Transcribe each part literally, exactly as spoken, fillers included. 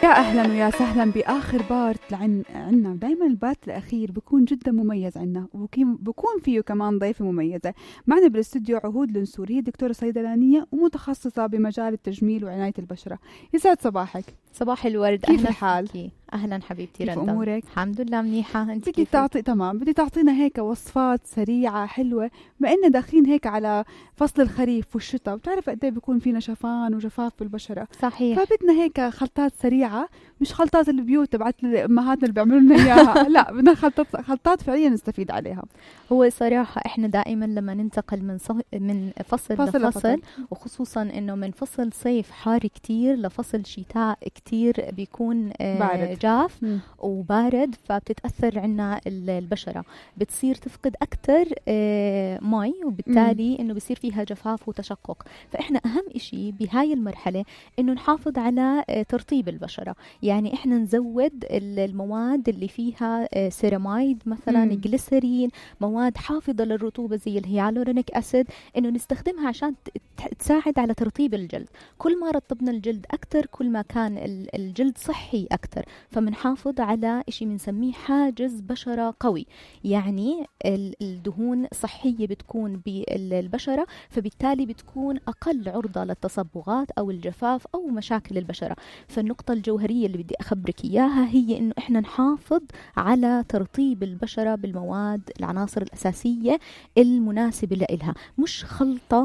يا أهلا ويا سهلا بآخر بارت لعن عنا. دايما البارت الأخير بيكون جدا مميز عنا، وبكون فيه كمان ضيفة مميزة معنا بالاستوديو. عهود النسوري هي دكتورة صيدلانية ومتخصصة بمجال التجميل وعناية البشرة. يسعد صباحك. صباح الورد. كيف أهلا الحال؟ فيكي. أهلا حبيبتي كيف رندا. أمورك؟ الحمد لله منيحة. أنت بدي كيف؟ تعطي تمام بدي تعطينا هيك وصفات سريعة حلوة، ما إننا داخلين هيك على فصل الخريف والشتاء، وبتعرف قد إيه بيكون فينا شفان وجفاف بالبشرة. صحيح. فبدنا هيك خلطات سريعة، مش خلطات البيوت تبعت أمهاتنا اللي بيعملوا لنا إياها لا، بدنا خلطات خلطات فعليا نستفيد عليها. هو صراحة إحنا دائما لما ننتقل من صف... من فصل, فصل لفصل لفصل. وخصوصا إنه من فصل صيف حار كتير لفصل شتاء كتير بيكون آه بارد. جاف مم. وبارد، فبتتأثر عنا البشرة، بتصير تفقد أكتر آه مي، وبالتالي إنه بيصير فيها جفاف وتشقق. فإحنا أهم إشي بهاي المرحلة إنه نحافظ على آه ترطيب البشرة. يعني إحنا نزود المواد اللي فيها آه سيراميد مثلا، مم. جليسرين، مواد حافظة للرطوبة زي الهيالورونيك أسيد، إنه نستخدمها عشان تساعد على ترطيب الجلد. كل ما رطبنا الجلد أكتر كل ما كان الجلد صحي أكتر. فمنحافظ على إشي بنسميه حاجز بشرة قوي، يعني الدهون صحية بتكون بالبشرة، فبالتالي بتكون أقل عرضة للتصبغات أو الجفاف أو مشاكل البشرة. فالنقطة الجوهرية اللي بدي أخبرك إياها هي إنه إحنا نحافظ على ترطيب البشرة بالمواد العناصر الأساسية المناسبة لإلها، مش خلطة.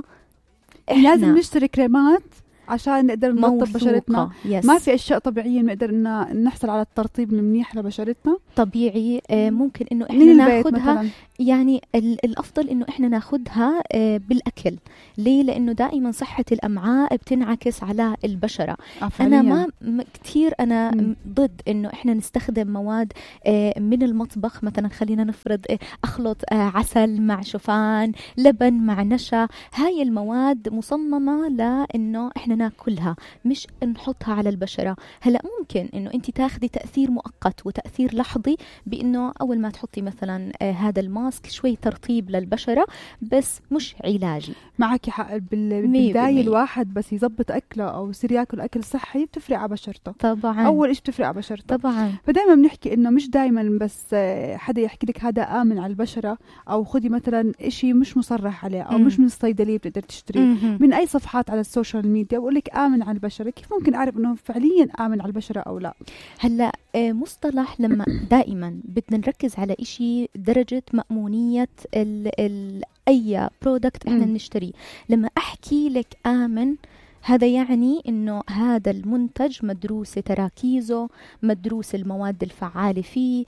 لازم نشتري كريمات عشان نقدر نرطب بشرتنا. يس. ما في أشياء طبيعية نقدر إن نحصل على الترطيب المنيح لبشرتنا. طبيعي آه ممكن إنه إحنا ناخدها مثلاً. يعني الأفضل إنه إحنا ناخدها آه بالأكل. ليه؟ لأنه دائما صحة الأمعاء بتنعكس على البشرة. أنا ما كتير أنا م. ضد إنه إحنا نستخدم مواد آه من المطبخ. مثلا خلينا نفرض آه أخلط آه عسل مع شوفان، لبن مع نشا. هاي المواد مصممة لأنه إحنا ناكلها، مش نحطها على البشرة. هلأ ممكن إنه أنت تاخدي تأثير مؤقت وتأثير لحظي بإنه أول ما تحطي مثلا آه هذا الماسك شوي ترطيب للبشرة، بس مش علاجي. معك حق. بالبداية الواحد بس يزبط أكله أو يصير يأكل أكل صحي بتفرق على بشرته. طبعا. أول إيش بتفرق على بشرته. طبعا. فدايما بنحكي إنه مش دايما بس حدا يحكي لك هذا آمن على البشرة، أو خدي مثلا إشي مش مصرح عليه أو م. مش من الصيدلية بتقدر تشتريه م-م. من أي صفحات على السوشيال ميديا وأقول لك آمن على البشرة. كيف ممكن أعرف إنه فعليا آمن على البشرة أو لا؟ هلا مصطلح لما دائما بدنا نركز على إشي درجة مأمونية ال ال أي برودكت إحنا بنشتريه. لما أحكي لك آمن، هذا يعني إنه هذا المنتج مدروس تراكيزه، مدروس المواد الفعالة فيه،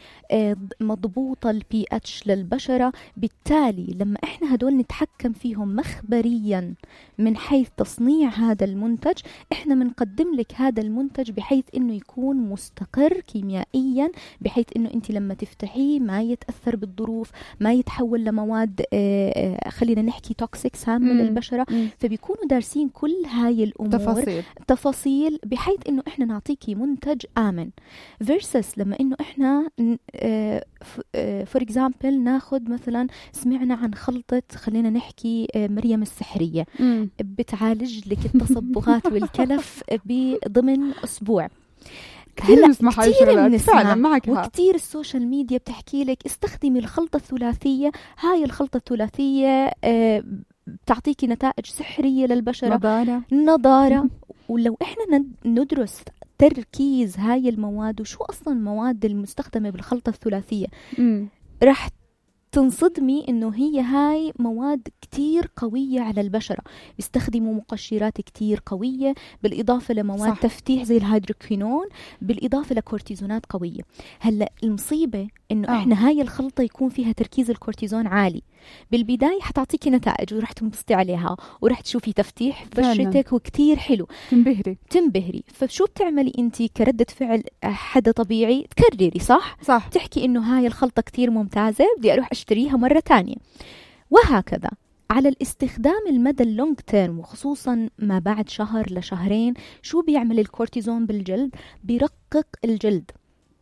مضبوطة البي اتش للبشرة. بالتالي لما إحنا هدول نتحكم فيهم مخبريا من حيث تصنيع هذا المنتج، إحنا منقدم لك هذا المنتج بحيث إنه يكون مستقر كيميائيا، بحيث إنه أنت لما تفتحيه ما يتأثر بالظروف، ما يتحول لمواد خلينا نحكي توكسيك سام للبشرة. فبيكونوا دارسين كل هاي الأمور تفاصيل تفاصيل بحيث إنه إحنا نعطيكي منتج آمن. versus لما إنه إحنا for example ناخد مثلا سمعنا عن خلطة خلينا نحكي مريم السحرية مم. بتعالج لك التصبغات والكلف بضمن أسبوع. كثير بنسمع هاي الشغلات فعلا معك، وكثير السوشيال ميديا بتحكي لك استخدمي الخلطة الثلاثية. هاي الخلطة الثلاثية آه بتعطيكي نتائج سحرية للبشرة، نضارة نضارة. ولو إحنا ندرس تركيز هاي المواد وشو أصلا المواد المستخدمة بالخلطة الثلاثية، رح تنصدمي إنه هي هاي مواد كتير قوية على البشرة. بيستخدموا مقشرات كتير قوية، بالإضافة لمواد صح. تفتيح زي الهيدروكينون، بالإضافة لكورتيزونات قوية. هلأ المصيبة إنه آه. إحنا هاي الخلطة يكون فيها تركيز الكورتيزون عالي. بالبداية حتعطيكي نتائج ورح تنبسطي عليها ورح تشوفي تفتيح بشرتك وكتير حلو، تنبهري تنبهري. فشو بتعملي انتي كردة فعل حدا طبيعي؟ تكرري صح؟ صح. تحكي انه هاي الخلطة كتير ممتازة، بدي اروح اشتريها مرة تانية. وهكذا على الاستخدام المدى اللونج تيرم، وخصوصا ما بعد شهر لشهرين. شو بيعمل الكورتيزون بالجلد؟ بيرقق الجلد.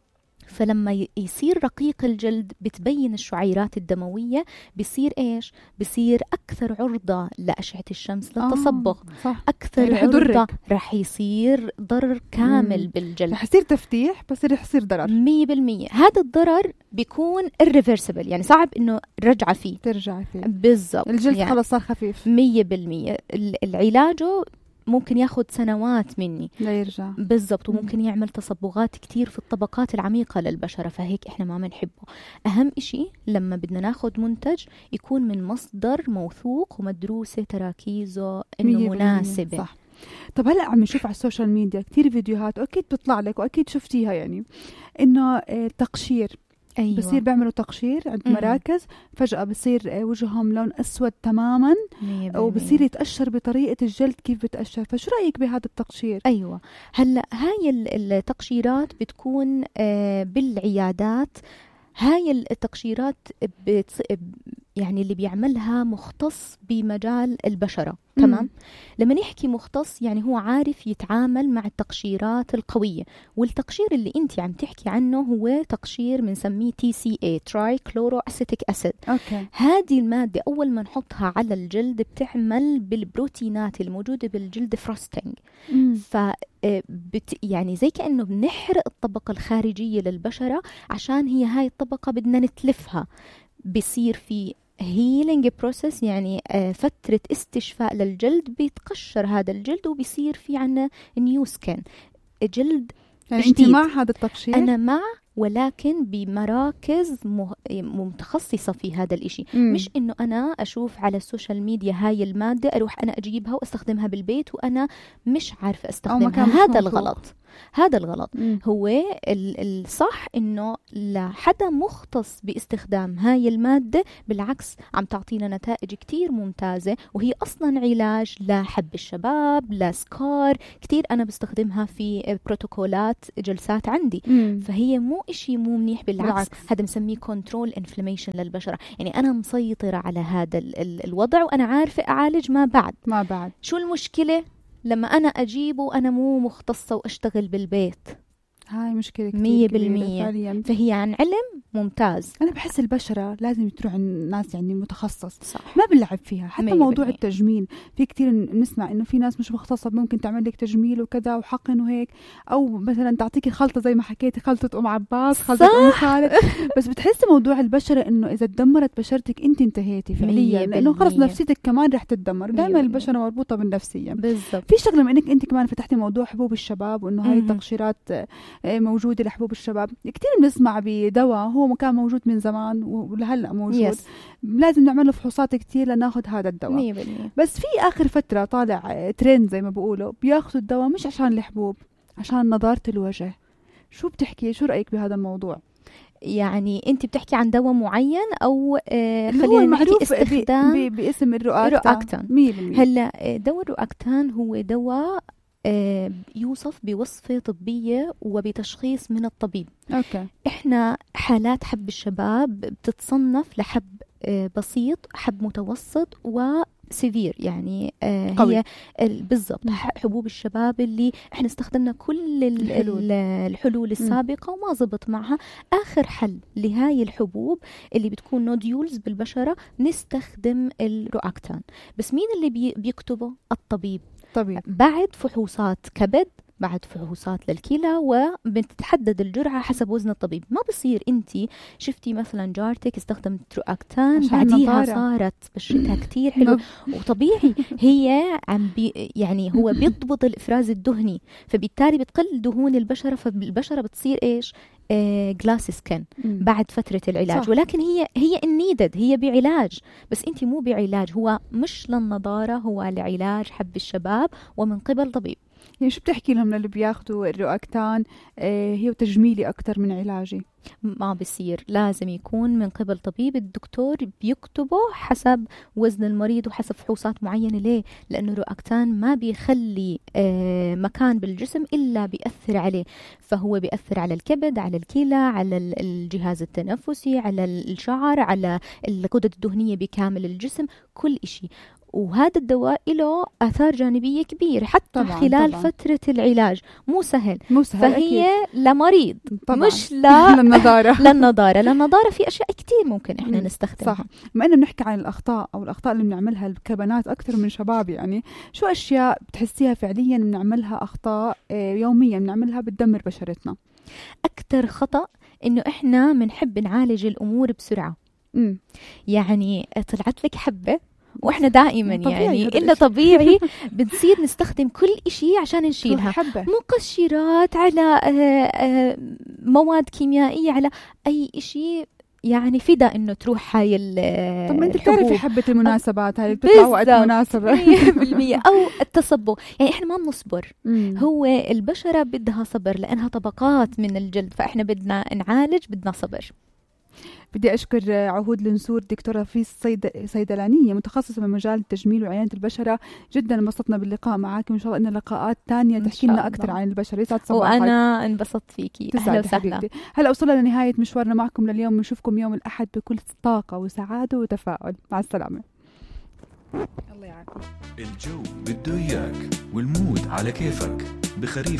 فلما يصير رقيق الجلد بتبين الشعيرات الدموية، بيصير إيش؟ بيصير أكثر عرضة لأشعة الشمس للتصبغ، آه أكثر رح عرضة يضرك. رح يصير ضرر كامل مم. بالجلد، رح يصير تفتيح بس رح يصير ضرر مية بالمية. هذا الضرر بيكون irreversible، يعني صعب إنه رجعة فيه، ترجع فيه بالضبط، الجلد يعني خلص صار خفيف مية بالمية. العلاجه ممكن ياخد سنوات مني لا يرجع بالضبط، وممكن يعمل تصبغات كتير في الطبقات العميقة للبشرة، فهيك إحنا ما بنحبه. أهم إشي لما بدنا ناخد منتج يكون من مصدر موثوق ومدروسة تراكيزه إنه مناسبة. صح. طب هلا عم نشوف على السوشيال ميديا كتير فيديوهات واكيد بتطلع لك واكيد شفتيها، يعني انه تقشير، أيوة. بصير بيعملوا تقشير عند مم. مراكز، فجأة بصير وجههم لون أسود تماما وبصير يتقشر بطريقة الجلد كيف بتقشر. فشو رأيك بهذا التقشير؟ أيوة، هلأ هاي التقشيرات بتكون بالعيادات. هاي التقشيرات بتص... يعني اللي بيعملها مختص بمجال البشرة، تمام؟ لما نحكي مختص يعني هو عارف يتعامل مع التقشيرات القوية. والتقشير اللي انت عم تحكي عنه هو تقشير بنسميه تي سي اي تراي كلورو اسيتيك اسيد. اوكي. هذه المادة اول ما نحطها على الجلد بتعمل بالبروتينات الموجودة بالجلد فروستنج. ف بت يعني زي كأنه بنحرق الطبقة الخارجية للبشرة عشان هي هاي الطبقة بدنا نتلفها. بيصير في هيلينج بروسيس، يعني فترة استشفاء للجلد، بيتقشر هذا الجلد وبيصير في عنا نيو سكين، جلد يعني جديد. انت مع هذا التقشير؟ أنا مع، ولكن بمراكز متخصصة في هذا الإشي. مم. مش إنه أنا أشوف على السوشيال ميديا هاي المادة أروح أنا أجيبها وأستخدمها بالبيت وأنا مش عارفة أستخدمها. هذا الغلط، هذا الغلط. مم. هو الصح إنه لحدا مختص باستخدام هاي المادة بالعكس عم تعطينا نتائج كتير ممتازة، وهي أصلا علاج لحب الشباب، لسكار كتير. أنا بستخدمها في بروتوكولات جلسات عندي. مم. فهي مو إشي مو منيح، بالعكس, بالعكس. هذا مسميه كنترول انفلاميشن للبشرة. يعني أنا مسيطرة على هذا ال ال الوضع وأنا عارفة أعالج ما بعد ما بعد. شو المشكلة لما أنا أجيبه وأنا مو مختصة وأشتغل بالبيت؟ هاي مشكلة كتير مية بالمية. فهي عن علم ممتاز. أنا بحس البشرة لازم تروح الناس يعني متخصص، صح. ما بنلعب فيها. حتى موضوع بالمية. بالمية. التجميل في كتير نسمع إنه في ناس مش مختصة ممكن تعمل لك تجميل وكذا وحقن وهيك، أو مثلا تعطيكي خلطة زي ما حكيتي، خلطة أم عباس، خلطة أم خالد. بس بتحس موضوع البشرة إنه إذا تدمرت بشرتك أنت انتهيتي فعليا، لأنه خلص نفسيتك كمان رح تتدمر. دائما البشرة مربوطة بالنفسية. بالضبط. في شغلة من إنك أنت كمان فتحتي موضوع حبوب الشباب، وإنه هاي التقشيرات موجودة لحبوب الشباب. كتير بنسمع بدواء هو كان موجود من زمان ولهلا موجود، yes. لازم نعمل له فحوصات كتير لناخذ هذا الدواء. مية بالمية. بس في آخر فترة طالع ترند زي ما بقولوا بياخذوا الدواء مش عشان الحبوب، عشان نضارة الوجه. شو بتحكي؟ شو رأيك بهذا الموضوع؟ يعني انت بتحكي عن دواء معين او آه خلينا نحكي استخدام باسم الرؤاكتان. هلا دواء الرؤاكتان هو دواء آه يوصف بوصفة طبية وبتشخيص من الطبيب. أوكي. إحنا حالات حب الشباب بتتصنف لحب آه بسيط، حب متوسط، وسيفير، يعني آه هي بالضبط حبوب الشباب اللي إحنا استخدمنا كل الحلول, الحلول السابقة وما زبط معها. آخر حل لهاي الحبوب اللي بتكون نوديولز بالبشرة نستخدم الرؤاكتان. بس مين اللي بي بيكتبه؟ الطبيب. طبيعي. بعد فحوصات كبد، بعد فحوصات للكلى، وبتتحدد الجرعة حسب وزن الطبيب. ما بصير انتي شفتي مثلا جارتك استخدمت رؤاكتان بعديها صارت بشرتها كتير حلو وطبيعي، هي عم بي يعني هو بيضبط الإفراز الدهني، فبالتالي بتقل دهون البشرة، فالبشرة بتصير ايش؟ جلاس سكن بعد فترة العلاج. صح. ولكن هي هي النيدد، هي بعلاج، بس انت مو بعلاج، هو مش للنضارة، هو لعلاج حب الشباب ومن قبل طبيب. يعني شو بتحكي لهم اللي بياخدوا الرؤاكتان آه هي تجميلي أكتر من علاجي؟ ما بصير، لازم يكون من قبل طبيب. الدكتور بيكتبه حسب وزن المريض وحسب فحوصات معينة. ليه؟ لأنه الرؤاكتان ما بيخلي آه مكان بالجسم إلا بيأثر عليه، فهو بيأثر على الكبد، على الكلى، على الجهاز التنفسي، على الشعر، على الغدد الدهنية بكامل الجسم، كل إشي. وهذا الدواء له آثار جانبية كبيرة حتى طبعاً خلال طبعاً. فترة العلاج، مو سهل. مو سهل فهي أكيد. لمريض طبعاً. مش لا للنظارة. للنظارة. للنظارة في أشياء كتير ممكن إحنا نستخدمها. صح. ما إننا بنحكي عن الأخطاء أو الأخطاء اللي بنعملها كبنات أكثر من شباب، يعني شو أشياء بتحسيها فعليا بنعملها أخطاء يوميا بنعملها بتدمر بشرتنا؟ أكتر خطأ إنه إحنا بنحب نعالج الأمور بسرعة. مم. يعني طلعت لك حبة وإحنا دائما يعني هذا إلا طبيعي بنصير نستخدم كل إشي عشان نشيلها، حبة. مقشرات على آه، آه، مواد كيميائية على أي إشي، يعني فدا إنه تروح هاي ال- طب ما انت الحبوب. بتعرفي حبة المناسبات هاي بتطلع وقت بالضبط. مناسبة. مية بالمية. أو التصبغ، يعني إحنا ما بنصبر. مم. هو البشرة بدها صبر لأنها طبقات من الجلد، فإحنا بدنا نعالج، بدنا صبر. بدي أشكر عهود النسور دكتورة في صيد... صيدلانية متخصصة بمجال التجميل وعيادة البشرة. جدا انبسطنا باللقاء معك، وإن شاء الله إن لقاءات تانية تحكي لنا أكثر عن البشرة. يسعد صباحك. وأنا انبسطت فيكي. أهلا وسهلا. هلا وصلنا لنهاية مشوارنا معكم لليوم، بنشوفكم يوم الأحد بكل طاقة وسعادة وتفاؤل. مع السلامة. الله يعافيك. الجو بده إياك والمود على كيفك بخريف